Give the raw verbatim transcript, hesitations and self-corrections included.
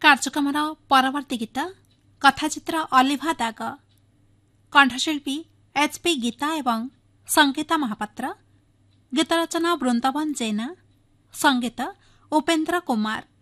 କାର୍ଯ୍ୟକ୍ରମର ପରବର୍ତ୍ତୀ ଗୀତ କଥାଚିତ୍ର ଅଲିଭା ଦାଗ। କଣ୍ଠଶିଳ୍ପୀ ଏଚ୍ ପି ଗୀତା ଏବଂ ସଙ୍ଗୀତା ମହାପାତ୍ର। ଗୀତ ରଚନା ବୃନ୍ଦାବନ ଜେନା, ସଙ୍ଗୀତ ଉପେନ୍ଦ୍ର କୁମାର।